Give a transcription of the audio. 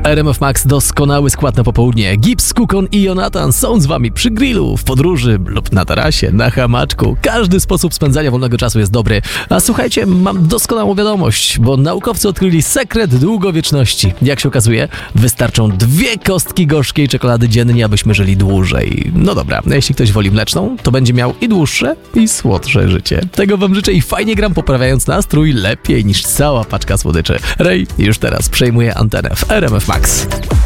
RMF Max, doskonały skład na popołudnie. Gibbs, Kukon i Jonathan są z wami przy grillu, w podróży lub na tarasie, na hamaczku. Każdy sposób spędzania wolnego czasu jest dobry. A słuchajcie, mam doskonałą wiadomość, bo naukowcy odkryli sekret długowieczności. Jak się okazuje, wystarczą 2 kostki gorzkiej czekolady dziennie, abyśmy żyli dłużej. No dobra, jeśli ktoś woli mleczną, to będzie miał i dłuższe, i słodsze życie. Tego wam życzę i fajnie gram, poprawiając nastrój lepiej niż cała paczka słodyczy. Rej już teraz przejmuje antenę w RMF Max.